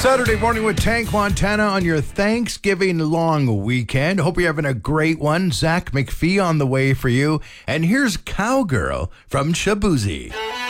Saturday morning with Tank Montana on your Thanksgiving long weekend. Hope you're having a great one. Zach McPhee on the way for you. And here's Cowgirl from Shaboozey.